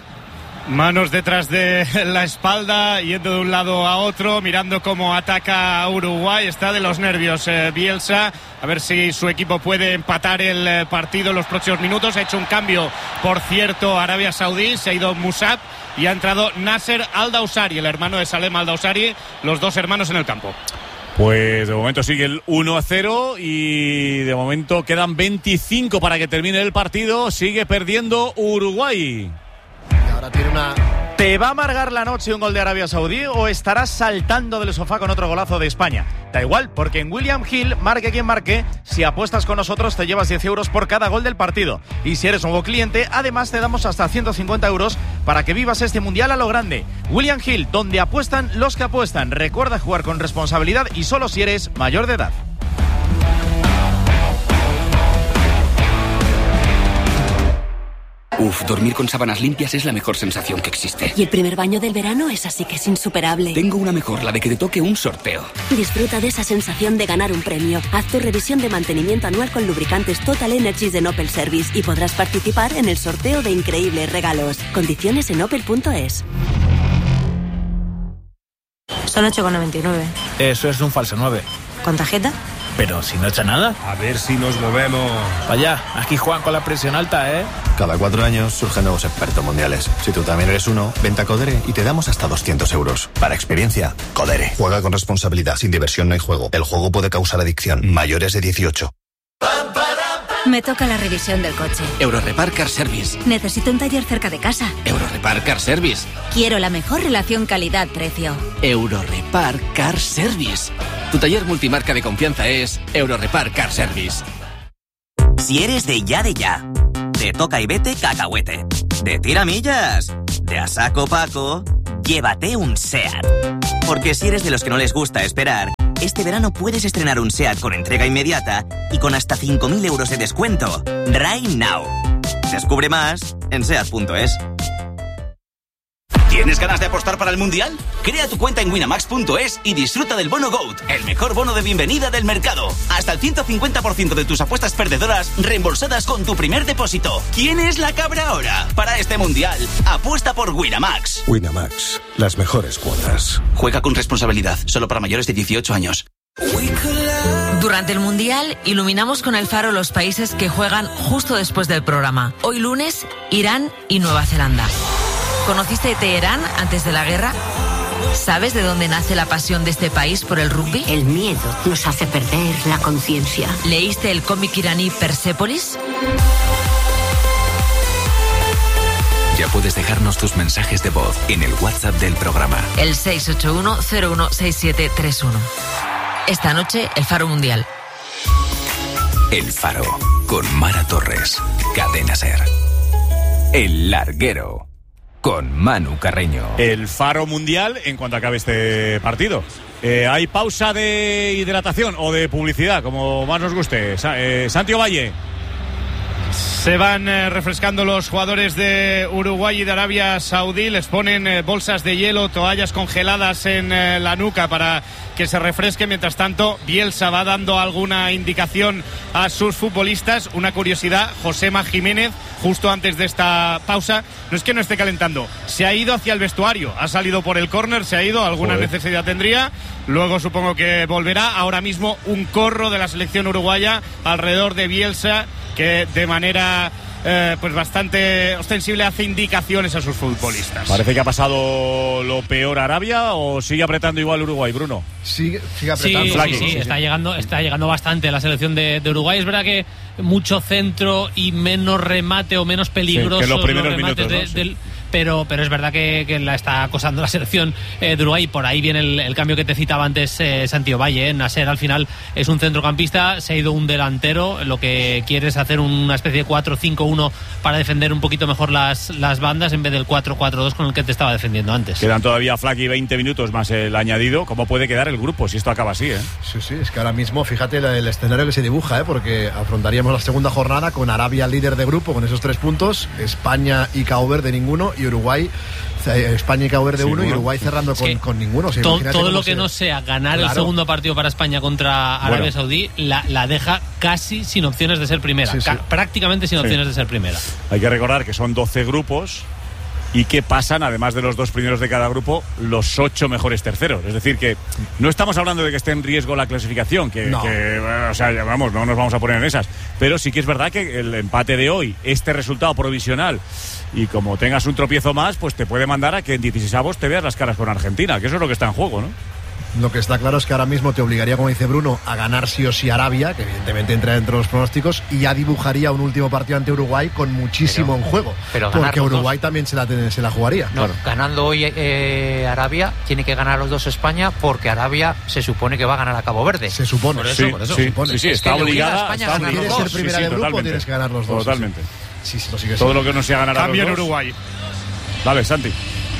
Manos detrás de la espalda, yendo de un lado a otro, mirando cómo ataca a Uruguay. Está de los nervios Bielsa, a ver si su equipo puede empatar el partido en los próximos minutos. Ha hecho un cambio, por cierto, Arabia Saudí, se ha ido Musab y ha entrado Nasser Al-Dawsari, el hermano de Salem Al-Dawsari, los dos hermanos en el campo. Pues de momento sigue el 1-0 y de momento quedan 25 para que termine el partido. Sigue perdiendo Uruguay. Ahora tiene una... ¿Te va a amargar la noche un gol de Arabia Saudí o estarás saltando del sofá con otro golazo de España? Da igual, porque en William Hill, marque quien marque, si apuestas con nosotros te llevas 10 euros por cada gol del partido. Y si eres nuevo cliente, además te damos hasta 150 euros para que vivas este mundial a lo grande. William Hill, donde apuestan los que apuestan. Recuerda jugar con responsabilidad y solo si eres mayor de edad. Uf, dormir con sábanas limpias es la mejor sensación que existe. Y el primer baño del verano es así que es insuperable. Tengo una mejor, la de que te toque un sorteo. Disfruta de esa sensación de ganar un premio. Haz tu revisión de mantenimiento anual con lubricantes Total Energies de Opel Service y podrás participar en el sorteo de increíbles regalos. Condiciones en opel.es. Son 8,99. Eso es un falso 9. ¿Con tarjeta? Pero si no echa nada. A ver si nos movemos. Vaya, aquí Juan con la presión alta, ¿eh? Cada 4 años surgen nuevos expertos mundiales. Si tú también eres uno, vente a Codere y te damos hasta 200 euros. Para experiencia, Codere. Juega con responsabilidad. Sin diversión no hay juego. El juego puede causar adicción. Mayores de 18. Me toca la revisión del coche. Eurorepar Car Service. Necesito un taller cerca de casa. Eurorepar Car Service. Quiero la mejor relación calidad-precio. Eurorepar Car Service. Tu taller multimarca de confianza es Eurorepar Car Service. Si eres de ya, de toca y vete cacahuete, de tiramillas, de a saco Paco, llévate un SEAT. Porque si eres de los que no les gusta esperar, este verano puedes estrenar un SEAT con entrega inmediata y con hasta 5.000 euros de descuento. Right now. Descubre más en SEAT.es. ¿Tienes ganas de apostar para el Mundial? Crea tu cuenta en winamax.es y disfruta del bono GOAT, el mejor bono de bienvenida del mercado. Hasta el 150% de tus apuestas perdedoras reembolsadas con tu primer depósito. ¿Quién es la cabra ahora? Para este Mundial, apuesta por Winamax. Winamax, las mejores cuotas. Juega con responsabilidad, solo para mayores de 18 años. Durante el Mundial, iluminamos con el faro los países que juegan justo después del programa. Hoy lunes, Irán y Nueva Zelanda. ¿Conociste Teherán antes de la guerra? ¿Sabes de dónde nace la pasión de este país por el rugby? El miedo nos hace perder la conciencia. ¿Leíste el cómic iraní Persépolis? Ya puedes dejarnos tus mensajes de voz en el WhatsApp del programa. El 681-016731. Esta noche, el Faro Mundial. El Faro, con Mara Torres. Cadena SER. El Larguero, con Manu Carreño. El Faro Mundial en cuanto acabe este partido. ¿Hay pausa de hidratación o de publicidad, como más nos guste? Santi Ovalle. Se van refrescando los jugadores de Uruguay y de Arabia Saudí. Les ponen bolsas de hielo, toallas congeladas en la nuca para que se refresque. Mientras tanto, Bielsa va dando alguna indicación a sus futbolistas. Una curiosidad, Josema Jiménez, justo antes de esta pausa, no es que no esté calentando, se ha ido hacia el vestuario, ha salido por el córner, se ha ido, alguna necesidad tendría, luego supongo que volverá. Ahora mismo un corro de la selección uruguaya alrededor de Bielsa, que de manera pues bastante ostensible hace indicaciones a sus futbolistas. Parece que ha pasado lo peor a Arabia, o sigue apretando igual Uruguay, Bruno. Sigue apretando. Sí, está llegando bastante la selección de Uruguay. Es verdad que mucho centro y menos remate o menos peligroso, que los primeros minutos, ¿no? Pero es verdad que la está acosando la selección de Uruguay. Por ahí viene el cambio que te citaba antes Santi Ovalle. Nasser al final es un centrocampista, se ha ido un delantero. Lo que quiere es hacer una especie de 4-5-1 para defender un poquito mejor las bandas en vez del 4-4-2 con el que te estaba defendiendo antes. Quedan todavía, Flaky, 20 minutos más el añadido. ¿Cómo puede quedar el grupo si esto acaba así? Sí, es que ahora mismo fíjate el escenario que se dibuja, porque afrontaríamos la segunda jornada con Arabia líder de grupo con esos 3 puntos, España y Cabo Verde ninguno, y Uruguay, España y Cabo Verde 1 y Uruguay cerrando con ninguno. O sea, todo lo que no sea ganar el segundo partido para España contra Arabia Saudí la deja casi sin opciones de ser primera, prácticamente sin opciones de ser primera. Hay que recordar que son 12 grupos y que pasan, además de los 2 primeros de cada grupo, los 8 mejores terceros. Es decir, que no estamos hablando de que esté en riesgo la clasificación, o sea, vamos, no nos vamos a poner en esas, pero sí que es verdad que el empate de hoy, este resultado provisional, y como tengas un tropiezo más, pues te puede mandar a que en 16avos te veas las caras con Argentina, que eso es lo que está en juego, ¿no? Lo que está claro es que ahora mismo te obligaría, como dice Bruno, a ganar sí o sí Arabia, que evidentemente entra dentro de los pronósticos, y ya dibujaría un último partido ante Uruguay con muchísimo en juego. Porque Uruguay también se la jugaría. No, claro. Ganando hoy Arabia, tiene que ganar los 2 España, porque Arabia se supone que va a ganar a Cabo Verde. Se supone. Por eso se supone. Sí, está obligada. Si quieres ser primera de grupo, tienes que ganar los 2. Totalmente. Sí, lo sigue todo lo que no sea ganar a los 2. Cambio en Uruguay. Dale, Santi.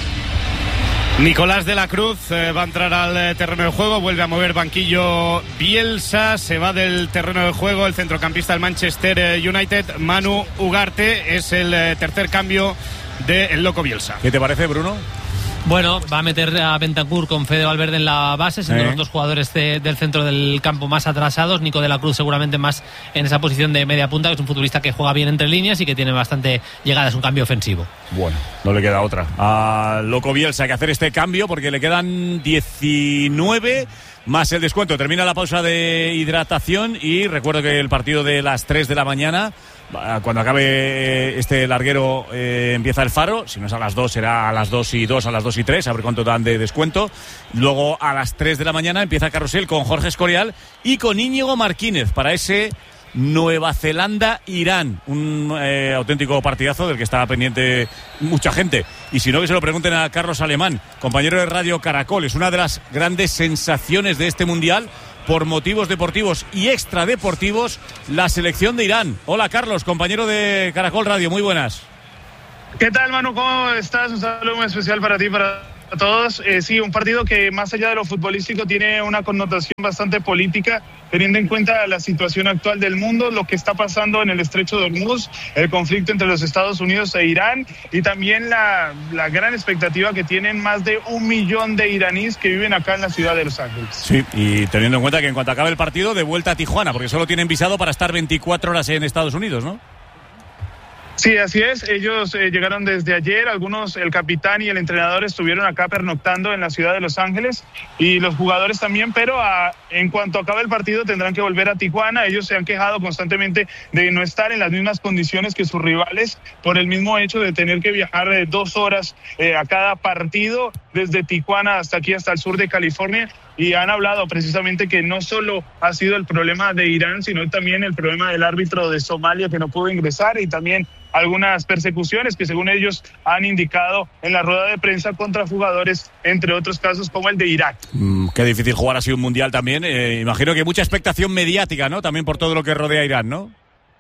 Nicolás de la Cruz va a entrar al terreno de juego, vuelve a mover banquillo Bielsa, se va del terreno de juego el centrocampista del Manchester United, Manu Ugarte, es el tercer cambio del loco Bielsa. ¿Qué te parece, Bruno? Bueno, va a meter a Bentancur con Fede Valverde en la base, siendo los 2 jugadores del centro del campo más atrasados. Nico de la Cruz seguramente más en esa posición de media punta, que es un futbolista que juega bien entre líneas y que tiene bastante llegada, es un cambio ofensivo. Bueno, no le queda otra a loco Bielsa que hacer este cambio, porque le quedan 19 más el descuento. Termina la pausa de hidratación y recuerdo que el partido de las 3 de la mañana, cuando acabe este larguero, empieza el Faro. Si no es a las 2, será a las 2 y 2, a las 2 y 3, a ver cuánto dan de descuento. Luego a las 3 de la mañana empieza Carrusel con Jorge Escorial y con Íñigo Marquínez para ese Nueva Zelanda-Irán, un auténtico partidazo del que estaba pendiente mucha gente. Y si no, que se lo pregunten a Carlos Alemán, compañero de Radio Caracol. Es una de las grandes sensaciones de este Mundial, por motivos deportivos y extradeportivos, la selección de Irán. Hola Carlos, compañero de Caracol Radio, muy buenas. ¿Qué tal, Manu? ¿Cómo estás? Un saludo muy especial para ti, para todos. Sí, un partido que más allá de lo futbolístico tiene una connotación bastante política, teniendo en cuenta la situación actual del mundo, lo que está pasando en el Estrecho de Hormuz, el conflicto entre los Estados Unidos e Irán, y también la gran expectativa que tienen más de 1 millón de iraníes que viven acá en la ciudad de Los Ángeles. Sí, y teniendo en cuenta que en cuanto acabe el partido, de vuelta a Tijuana, porque solo tienen visado para estar 24 horas en Estados Unidos, ¿no? Sí, así es. Ellos llegaron desde ayer. Algunos, el capitán y el entrenador, estuvieron acá pernoctando en la ciudad de Los Ángeles, y los jugadores también, pero en cuanto acabe el partido tendrán que volver a Tijuana. Ellos se han quejado constantemente de no estar en las mismas condiciones que sus rivales por el mismo hecho de tener que viajar 2 horas a cada partido desde Tijuana hasta aquí, hasta el sur de California. Y han hablado precisamente que no solo ha sido el problema de Irán, sino también el problema del árbitro de Somalia, que no pudo ingresar, y también algunas persecuciones que según ellos han indicado en la rueda de prensa contra jugadores, entre otros casos como el de Irak. Qué difícil jugar así un mundial también. Imagino que mucha expectación mediática, ¿no? También por todo lo que rodea a Irán, ¿no?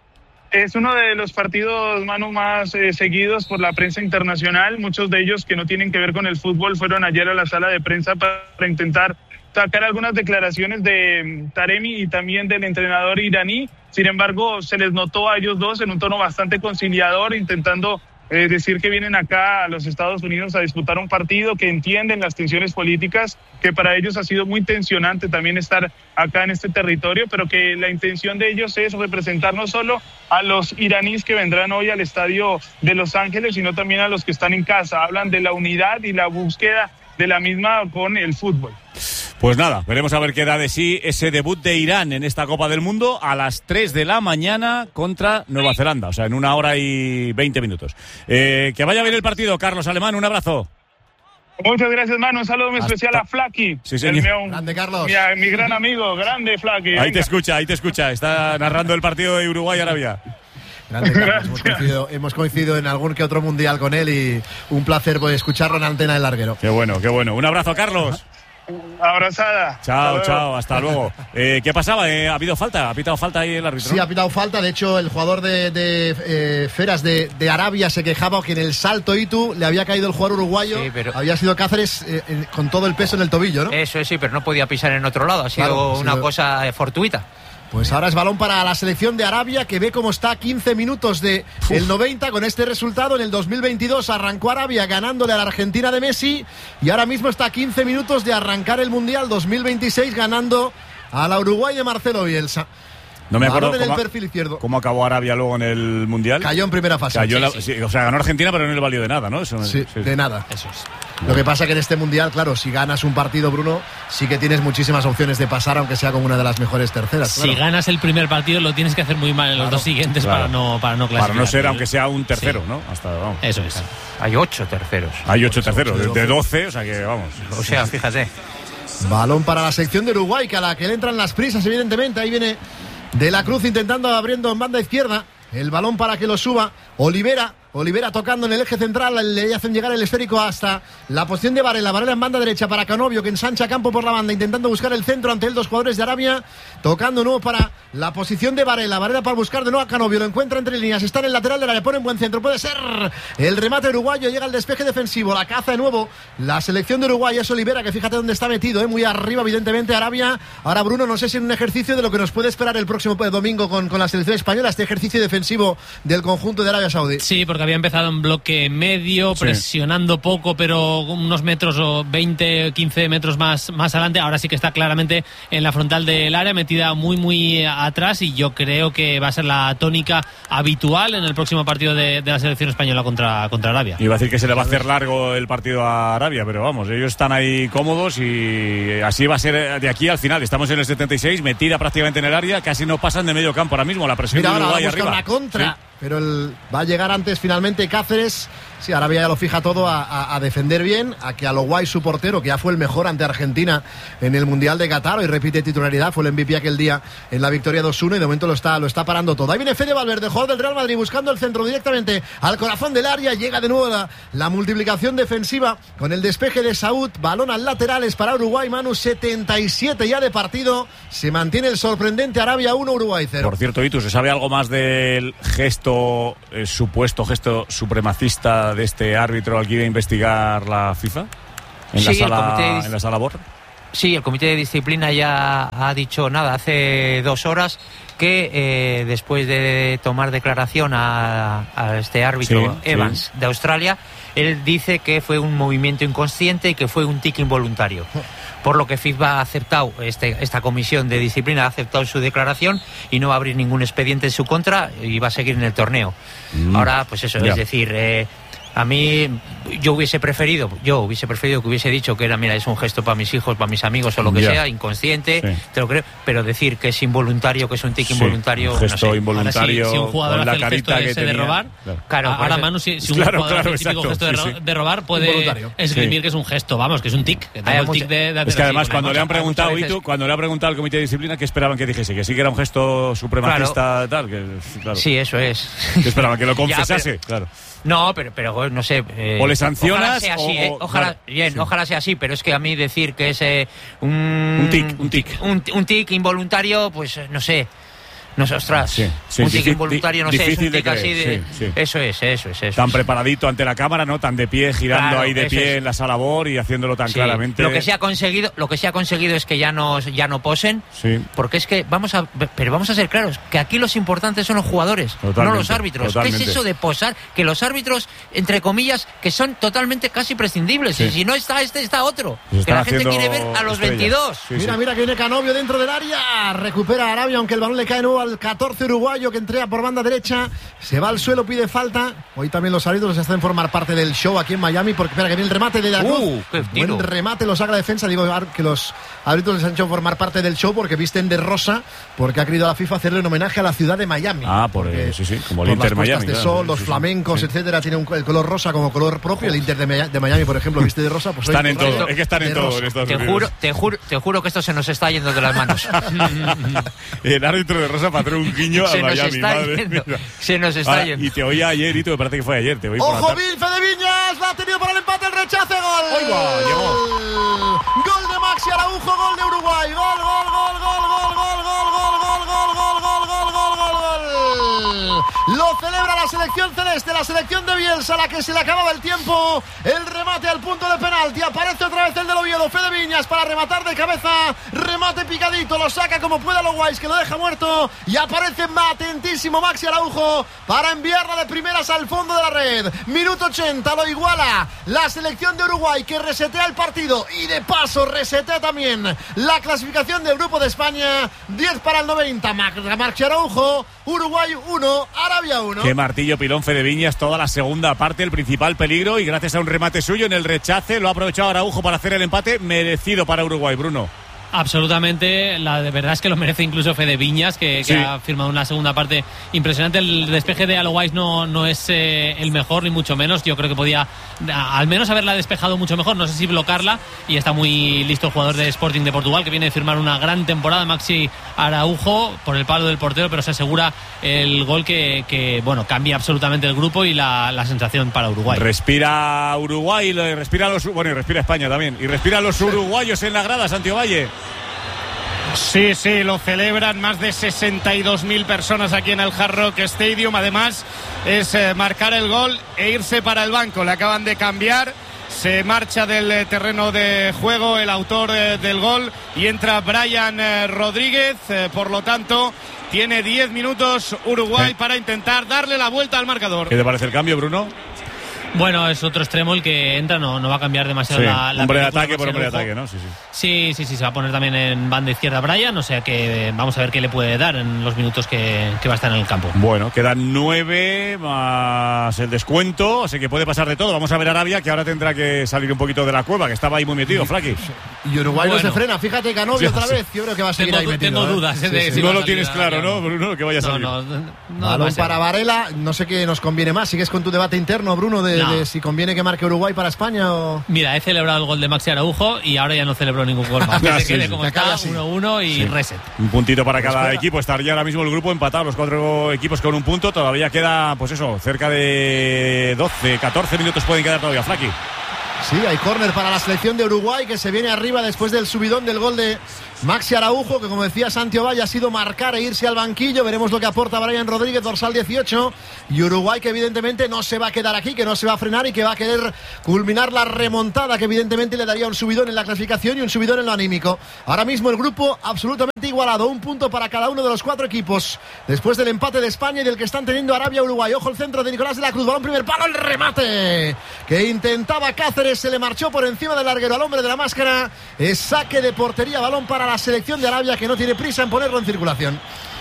Es uno de los partidos, Manu, más seguidos por la prensa internacional. Muchos de ellos que no tienen que ver con el fútbol fueron ayer a la sala de prensa para intentar sacar algunas declaraciones de Taremi y también del entrenador iraní. Sin embargo, se les notó a ellos dos en un tono bastante conciliador, intentando decir que vienen acá a los Estados Unidos a disputar un partido, que entienden las tensiones políticas, que para ellos ha sido muy tensionante también estar acá en este territorio, pero que la intención de ellos es representar no solo a los iraníes que vendrán hoy al estadio de Los Ángeles, sino también a los que están en casa. Hablan de la unidad y la búsqueda de la misma con el fútbol. Pues nada, veremos a ver qué da de sí ese debut de Irán en esta Copa del Mundo a las 3 de la mañana contra Nueva Zelanda, o sea, en 1 hora y 20 minutos. Que vaya bien el partido, Carlos Alemán, un abrazo. Muchas gracias, Manu. Un saludo muy especial a Flaky. Sí, señor. Grande, Carlos. Mi gran amigo, grande Flaky. Ahí te escucha. Está narrando el partido de Uruguay-Arabia. Grande, Carlos. Hemos coincidido en algún que otro mundial con él, y un placer escucharlo en Antena del Larguero. Qué bueno. Un abrazo, Carlos. Abrazada. Chao, hasta luego. ¿Qué pasaba? ¿Ha habido falta? ¿Ha pitado falta ahí el árbitro? Sí, ha pitado falta. De hecho, el jugador de Feras de Arabia se quejaba que en el salto Itu le había caído el jugador uruguayo. Sí, pero había sido Cáceres con todo el peso en el tobillo, ¿no? Eso sí, pero no podía pisar en otro lado. Ha sido una cosa fortuita. Pues ahora es balón para la selección de Arabia, que ve cómo está 15 minutos de el 90 con este resultado. En el 2022 arrancó Arabia ganándole a la Argentina de Messi, y ahora mismo está a 15 minutos de arrancar el Mundial 2026 ganando a la Uruguay de Marcelo Bielsa. No me acuerdo en el perfil izquierdo. ¿Cómo acabó Arabia luego en el Mundial? Cayó en primera fase. O sea, ganó Argentina, pero no le valió de nada, ¿no? Sí, de nada. Eso es. Lo que pasa que en este Mundial, claro, si ganas un partido, Bruno, sí que tienes muchísimas opciones de pasar, aunque sea como una de las mejores terceras. Claro. Si ganas el primer partido, lo tienes que hacer muy mal en los dos siguientes para no clasificar. Para no ser, aunque sea un tercero, ¿no? Vamos. Eso es. Hay 8 terceros. Hay 8 terceros, de 12, o sea que vamos. O sea, fíjate. Balón para la sección de Uruguay, que a la que le entran las prisas, evidentemente. Ahí viene De la Cruz intentando abriendo en banda izquierda. El balón para que lo suba Olivera tocando en el eje central, le hacen llegar el esférico hasta la posición de Varela en banda derecha para Canovio, que ensancha campo por la banda, intentando buscar el centro ante él, 2 jugadores de Arabia, tocando de nuevo para la posición de Varela para buscar de nuevo a Canovio, lo encuentra entre líneas, está en el lateral de la, le pone en buen centro, puede ser el remate uruguayo, llega el despeje defensivo, la caza de nuevo la selección de Uruguay, es Olivera, que fíjate dónde está metido, muy arriba evidentemente Arabia. Ahora, Bruno, no sé si en un ejercicio de lo que nos puede esperar el próximo domingo con la selección española, este ejercicio defensivo del conjunto de Arabia Saudí. Sí, porque porque había empezado en bloque medio, presionando poco, pero unos metros o 20, 15 metros más adelante. Ahora sí que está claramente en la frontal del área, metida muy atrás, y yo creo que va a ser la tónica habitual en el próximo partido de la selección española contra Arabia. Iba a decir que se le va a hacer largo el partido a Arabia, pero vamos, ellos están ahí cómodos y así va a ser de aquí al final. Estamos en el 76, metida prácticamente en el área, casi no pasan de medio campo ahora mismo. La presión de Uruguay arriba. Una contra, pero va a llegar antes finalmente Cáceres. Sí, Arabia ya lo fija todo a defender bien, a que Aloguay, su portero, que ya fue el mejor ante Argentina en el Mundial de Qatar, y repite titularidad, fue el MVP aquel día en la victoria 2-1 y de momento lo está parando todo. Ahí viene Fede Valverde, jugador del Real Madrid, buscando el centro directamente al corazón del área. Llega de nuevo la multiplicación defensiva con el despeje de Saúd, balón al laterales para Uruguay. Manu, 77 ya de partido, se mantiene el sorprendente Arabia 1, Uruguay 0. Por cierto, Itu, ¿se sabe algo más del supuesto gesto supremacista de este árbitro al que iba a investigar la FIFA en la sala Borra? Sí, el comité de disciplina ya ha dicho hace 2 horas que después de tomar declaración a este árbitro Evans de Australia, él dice que fue un movimiento inconsciente y que fue un tic involuntario. Por lo que FIFA ha aceptado, esta comisión de disciplina ha aceptado su declaración y no va a abrir ningún expediente en su contra y va a seguir en el torneo. Ahora, pues eso, es decir, a mí yo hubiese preferido que hubiese dicho que era, mira, es un gesto para mis hijos, para mis amigos o lo que sea, inconsciente, te lo creo, pero decir que es involuntario, que es un tic involuntario, un gesto involuntario, si un jugador hace el gesto ese de robar, ahora Manu, si un jugador hace el típico gesto de robar, puede esgrimir que es un gesto, vamos, que es un tic, que tengo el tic de es que además cuando le han preguntado al comité de disciplina, ¿qué esperaban que dijese? Que sí que era un gesto supremacista, tal, que claro. Sí, eso es. Que esperaban que lo confesase, claro. No, pero no sé. O le sancionas. Ojalá sea así, pero es que a mí decir que es un tic involuntario, pues no sé. No sé, ostras. Un tic involuntario, no sé, es un tic así de. Eso es. Tan preparadito ante la cámara, ¿no? Tan de pie, girando ahí de pie en la sala BOR y haciéndolo tan claramente. Lo que se ha conseguido es que ya no posen. Porque es que vamos a ser claros, que aquí los importantes son los jugadores, no los árbitros. ¿Qué es eso de posar? Que los árbitros, entre comillas, que son totalmente casi prescindibles. Y si no está está otro. Que la gente quiere ver a los 22. Mira que viene Canovio dentro del área. Recupera a Arabia, aunque el balón le cae nuevo al 14 uruguayo, que entrega por banda derecha, se va al suelo, pide falta. Hoy también los árbitros están formar parte del show aquí en Miami, porque espera que viene el remate de la Cruz. Buen remate, lo saca la defensa. Digo que los árbitros les han hecho formar parte del show porque visten de rosa, porque ha querido la FIFA hacerle un homenaje a la ciudad de Miami. Como el Inter Miami. De sol, los flamencos, etcétera, tiene el color rosa como color propio. El Inter de Miami, por ejemplo, viste de rosa. Pues están en todo, es que están en todo en Estados Unidos. Te juro que esto se nos está yendo de las manos. El árbitro de rosa patró un guiño a Miami, madre mía. Se nos está yendo. Y te oía ayer, y me parece que fue ayer. ¡Ojo, Fede Viñas! La ha tenido para el empate, el rechace, gol. Gol de Maxi Araujo, gol de Uruguay. Gol. Lo celebra la selección celeste, la selección de Bielsa, la que se le acababa el tiempo. El remate al punto de penalti. Aparece otra vez el del Oviedo, Fede Viñas, para rematar de cabeza. Remate picadito, lo saca como pueda Loguais, que lo deja muerto. Y aparece atentísimo Maxi Araujo para enviarla de primeras al fondo de la red. Minuto 80, lo iguala la selección de Uruguay, que resetea el partido y de paso resetea también la clasificación del grupo de España. 10 para el 90. Maxi Araujo, Uruguay 1, Arabia 1. Qué martillo pilón Fede Viñas, toda la segunda parte, el principal peligro, y gracias a un remate suyo en el rechace lo ha aprovechado Araujo para hacer el empate merecido para Uruguay, Bruno. Absolutamente, de verdad es que lo merece incluso Fede Viñas, que ha firmado una segunda parte impresionante. El despeje de Aloguais no es el mejor, ni mucho menos. Yo creo que podía al menos haberla despejado mucho mejor, no sé si bloquearla, y está muy listo el jugador de Sporting de Portugal, que viene de firmar una gran temporada, Maxi Araujo, por el palo del portero, pero se asegura el gol que cambia absolutamente el grupo y la sensación para Uruguay. Respira Uruguay, respira España también, y respira los uruguayos en la grada, Santiago Valle. Sí, lo celebran más de 62.000 personas aquí en el Hard Rock Stadium. Además, es marcar el gol e irse para el banco. Le acaban de cambiar. se marcha del terreno de juego el autor del gol y entra Brian Rodríguez. Por lo tanto, tiene 10 minutos Uruguay para intentar darle la vuelta al marcador. ¿Qué te parece el cambio, Bruno? Bueno, es otro extremo el que entra, no va a cambiar demasiado la hombre de ataque por hombre de ataque, ¿no? Sí, se va a poner también en banda izquierda Brian, o sea que vamos a ver qué le puede dar en los minutos que va a estar en el campo. Bueno, quedan 9 más el descuento, así que puede pasar de todo. Vamos a ver a Arabia, que ahora tendrá que salir un poquito de la cueva, que estaba ahí muy metido, Flaqui. Y Uruguay no se frena, fíjate, Canovio otra vez, yo creo que va a seguir ahí metido. Tengo dudas si no lo tienes claro, ¿no, Bruno? Que vaya a salir. Balón para Varela, no sé qué nos conviene más. ¿Sigues con tu debate interno, Bruno, de si conviene que marque Uruguay para España o...? Mira, he celebrado el gol de Maxi Araujo y ahora ya no celebro ningún gol más. Que se quede como está, 1-1 y reset. Un puntito para cada equipo. Estaría ahora mismo el grupo empatado, los 4 equipos con un punto. Todavía queda, pues eso, cerca de 12, 14 minutos pueden quedar todavía, Flaqui. Sí, hay córner para la selección de Uruguay, que se viene arriba después del subidón del gol de Maxi Araujo, que como decía Santi Ovalle ha sido marcar e irse al banquillo. Veremos lo que aporta Brian Rodríguez, dorsal 18, y Uruguay, que evidentemente no se va a quedar aquí, que no se va a frenar y que va a querer culminar la remontada, que evidentemente le daría un subidón en la clasificación y un subidón en lo anímico. Ahora mismo el grupo absolutamente igualado, un punto para cada uno de los 4 equipos después del empate de España y del que están teniendo Arabia-Uruguay. Ojo el centro de Nicolás de la Cruz, balón primer palo, el remate que intentaba Cáceres, se le marchó por encima del larguero al hombre de la máscara. Es saque de portería, balón para la selección de Arabia, que no tiene prisa en ponerlo en circulación.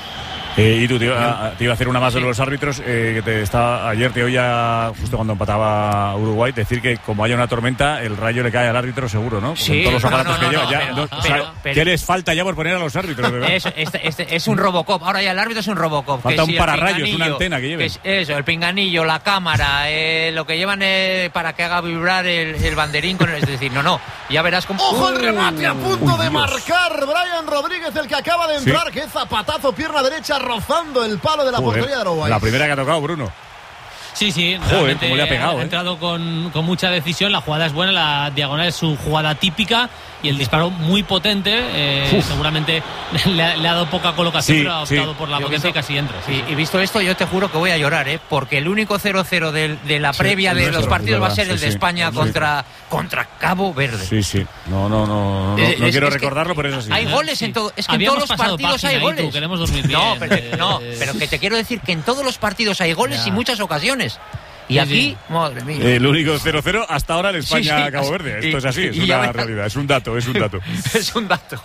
Y tú te iba a hacer una más de los árbitros, que ayer te oía justo cuando empataba Uruguay decir que como haya una tormenta el rayo le cae al árbitro seguro, ¿no? Sí, con todos los aparatos que lleva. ¿Qué les falta ya por poner a los árbitros? Es un Robocop, ahora ya el árbitro es un Robocop. Falta un pararrayos, una antena que lleve. Eso, el pinganillo, la cámara, lo que llevan para que haga vibrar el banderín, es decir, no, ya verás cómo... ¡Ojo el remate a punto de marcar! Brian Rodríguez, el que acaba de entrar, qué zapatazo, pierna derecha, rozando el palo de la portería de Uruguay. La primera que ha tocado Bruno. Sí, Joder, cómo le ha pegado, ha entrado con mucha decisión. La jugada es buena, la diagonal es su jugada típica y el disparo muy potente. Seguramente le ha dado poca colocación, pero ha optado por la potencia y casi entra. Y visto esto, yo te juro que voy a llorar, porque el único 0-0 de la previa de los partidos va a ser el de España contra Cabo Verde. Sí. No quiero recordarlo, pero es así. Hay goles en todo. Es que en todos los partidos hay goles. Queremos dormir bien. Pero que te quiero decir que en todos los partidos hay goles y muchas ocasiones. Y aquí, madre mía. El único 0-0 hasta ahora en España-Cabo Verde. Esto es así, es una realidad, es un dato. Es un dato.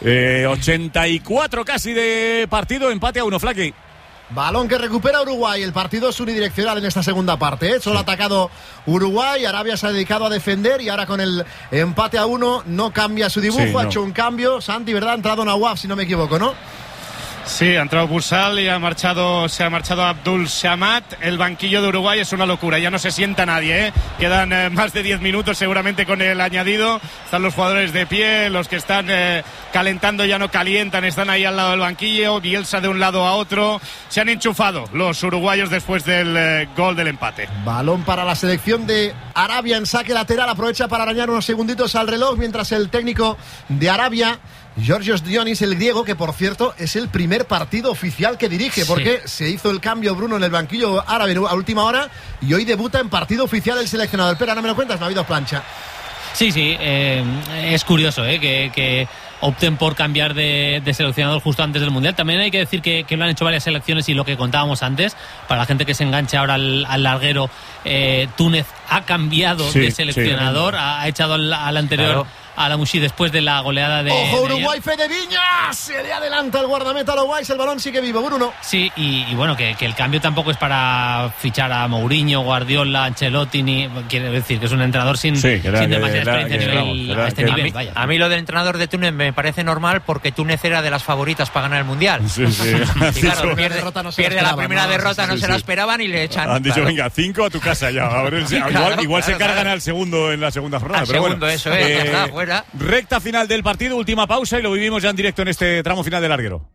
84 casi de partido, empate a 1, Flaqui. Balón que recupera Uruguay. El partido es unidireccional en esta segunda parte. Solo ha atacado Uruguay. Arabia se ha dedicado a defender y ahora con el empate a 1 no cambia su dibujo. Ha hecho un cambio. Santi, ¿verdad? Ha entrado Nawaf, si no me equivoco, ¿no? Sí, ha entrado Busal y se ha marchado Abdul Samad. El banquillo de Uruguay es una locura, ya no se sienta nadie, Quedan más de 10 minutos seguramente con el añadido. Están los jugadores de pie, los que están calentando ya no calientan, están ahí al lado del banquillo. Bielsa de un lado a otro. Se han enchufado los uruguayos después del gol del empate. Balón para la selección de Arabia en saque lateral, aprovecha para arañar unos segunditos al reloj mientras el técnico de Arabia, Georgios Dionis, el griego, que por cierto es el primer partido oficial que dirige, porque se hizo el cambio, Bruno, en el banquillo árabe a última hora y hoy debuta en partido oficial el seleccionador. Espera, no me lo cuentas, no ha habido plancha. Sí, es curioso que opten por cambiar de seleccionador justo antes del Mundial. También hay que decir que lo han hecho varias selecciones y lo que contábamos antes, para la gente que se engancha ahora al larguero, Túnez ha cambiado de seleccionador, ha echado al anterior, claro, a la Mushi después de la goleada de... ¡Ojo, Uruguay, Fede Viñas! Se le adelanta el guardameta a Uruguay, el balón sigue vivo, Bruno. Sí, y bueno, que el cambio tampoco es para fichar a Mourinho, Guardiola, Ancelotti, ni... Quiere decir que es un entrenador sin demasiada experiencia a este nivel. A mí lo del entrenador de Túnez me parece normal, porque Túnez era de las favoritas para ganar el Mundial. Y claro, pierde la primera derrota, no se la esperaban y le echan... Han dicho, venga, 5 a tu casa ya. A ver, igual se cargan al segundo en la segunda jornada. Al segundo, eso es, ya está, fuera. Recta final del partido, última pausa y lo vivimos ya en directo en este tramo final del larguero.